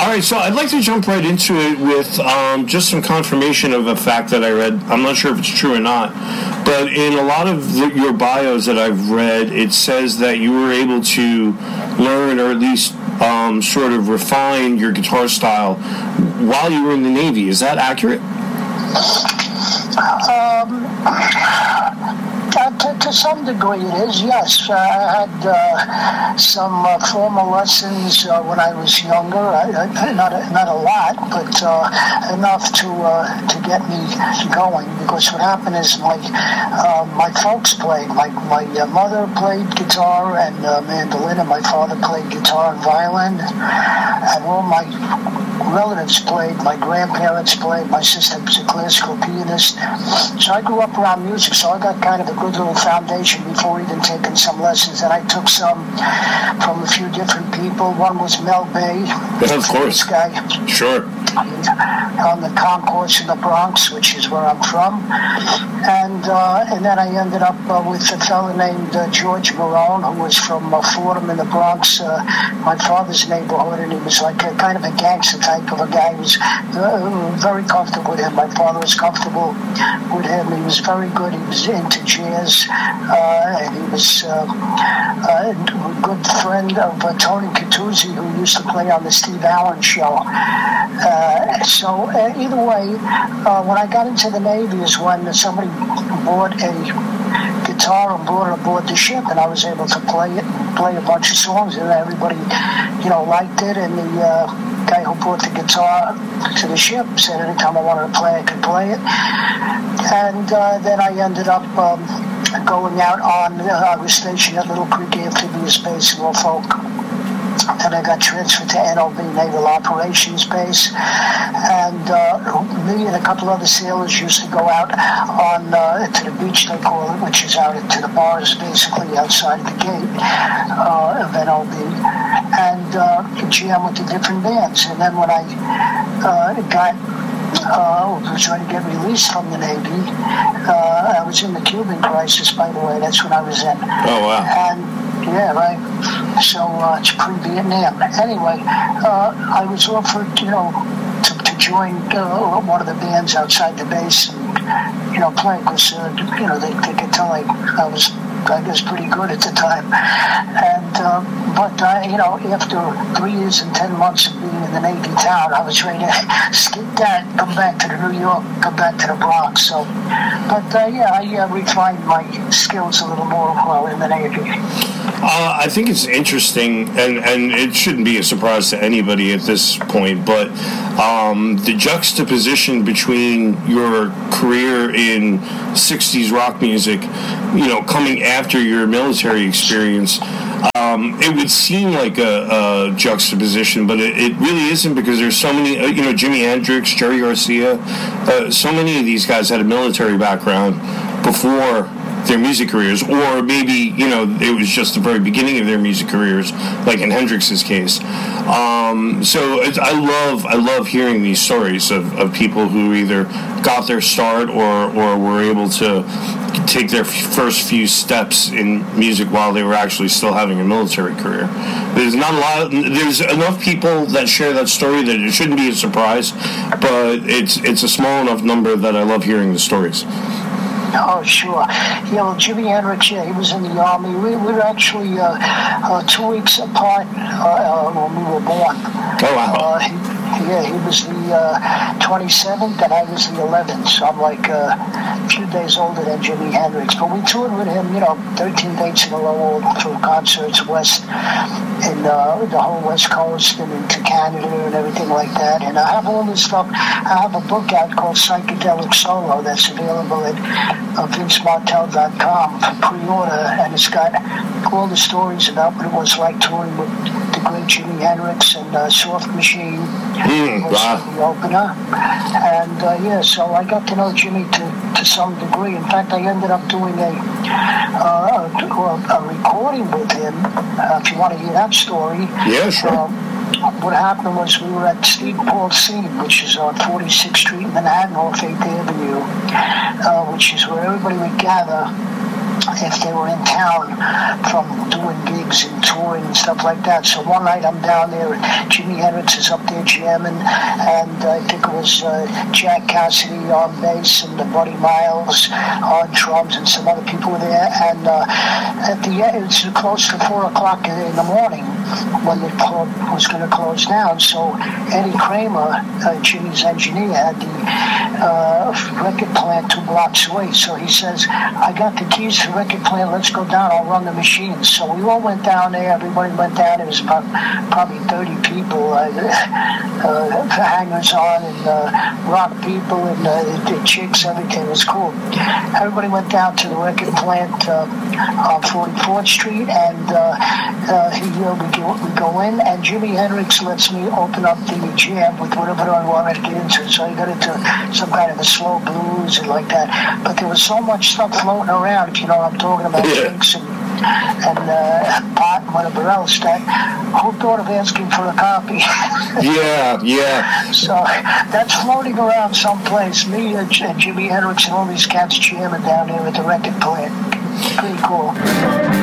All right, so I'd like to jump right into it with just some confirmation of a fact that I read. I'm not sure if it's true or not, but in a lot of your bios that I've read, it says that you were able to learn or at least sort of refine your guitar style while you were in the Navy. Is that accurate? To some degree it is, yes. I had some formal lessons when I was younger. Not a lot, but enough to get me going. Because what happened is my folks played. My mother played guitar and mandolin, and my father played guitar and violin. And all my relatives played. My grandparents played. My sister was a classical pianist. So I grew up around music, so I got kind of a good little foundation before even taking some lessons. And I took some from a few different people. One was Mel Bay. Yeah, of course. This guy. Sure. On the concourse in the Bronx, which is where I'm from. And then I ended up with a fellow named George Marone, who was from Fordham in the Bronx, my father's neighborhood, and he was like a kind of a gangster type of a guy. He was very comfortable with him. My father was comfortable with him. He was very good. He was into jazz, and he was a good friend of Tony Catuzzi, who used to play on the Steve Allen Show. So either way, when I got into the Navy is when somebody bought a guitar and brought it aboard the ship, and I was able to play a bunch of songs, and everybody, liked it. And the guy who brought the guitar to the ship said anytime I wanted to play, I could play it. And then I ended up going out on. I was stationed at Little Creek Amphibious Base in Norfolk. Then I got transferred to NOB, Naval Operations Base, and me and a couple other sailors used to go out on to the beach, they call it, which is out to the bars, basically outside of the gate of NOB, and jam with the different bands. And then when I was ready to get released from the Navy, I was in the Cuban crisis, by the way. That's when I was in. Oh, wow. And yeah, right. So it's pre-Vietnam. Anyway, I was offered, to join one of the bands outside the base and, play because, they could tell I was pretty good at the time. And but after 3 years and 10 months of being in the Navy town, I was ready to skip that, come back to New York, come back to the Bronx. So, but I refined my skills a little more while in the Navy. I think it's interesting, and it shouldn't be a surprise to anybody at this point, but the juxtaposition between your career in 60s rock music, coming after your military experience, it would seem like a juxtaposition, but it really isn't, because there's so many, Jimi Hendrix, Jerry Garcia, so many of these guys had a military background before their music careers, or maybe it was just the very beginning of their music careers, like in Hendrix's case. So I love hearing these stories of people who either got their start or were able to take their first few steps in music while they were actually still having a military career. There's enough people that share that story that it shouldn't be a surprise, but it's a small enough number that I love hearing the stories. Oh, sure. Jimi Hendrix, he was in the Army. We were actually 2 weeks apart when we were born. Oh, wow. He was the 27th, and I was the 11th, so I'm like a few days older than Jimi Hendrix. But we toured with him, 13 dates in a row, all through concerts west in the whole West Coast and into Canada and everything like that. And I have all this stuff. I have a book out called Psychedelic Solo that's available at VinceMartell.com for pre-order, and it's got all the stories about what it was like touring with the great Jimi Hendrix and Soft Machine. Was the opener, and so I got to know Jimmy to some degree. In fact, I ended up doing a recording with him. If you want to hear that story, yeah, sure. What happened was we were at Steve Paul's Scene, which is on 46th Street in Manhattan, off 8th Avenue, which is where everybody would gather if they were in town from doing gigs and touring and stuff like that. So one night I'm down there, and Jimi Hendrix is up there jamming, and I think it was Jack Cassidy on bass and Buddy Miles on drums, and some other people were there. And at the end, it's close to 4 o'clock in the morning when the club was going to close down. So Eddie Kramer, Jimmy's engineer, had the record plant 2 blocks away. So he says, I got the keys to the record plant, let's go down, I'll run the machines. So we all went down there, everybody went down. It was about probably 30 people, hangers on and rock people and the chicks, everything was cool. Everybody went down to the record plant on 44th Street, and we go in, and Jimi Hendrix lets me open up the jam with whatever I wanted to get into. So I got into some kind of a slow blues and like that. But there was so much stuff floating around, if you know what I'm talking about, drinks and pot and whatever else, that who thought of asking for a copy? Yeah. So that's floating around someplace. Me and Jimi Hendrix and all these cats jamming down there at the record plant. Pretty cool.